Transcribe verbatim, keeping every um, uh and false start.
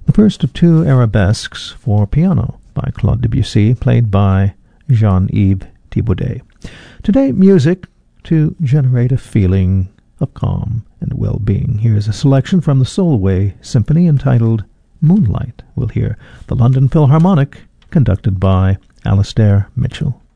the first of two arabesques for piano by Claude Debussy, played by Jean-Yves Thibaudet. Today, music to generate a feeling of calm and well-being. Here's a selection from the Solway Symphony entitled Moonlight. We'll hear the London Philharmonic, conducted by Alastair Mitchell.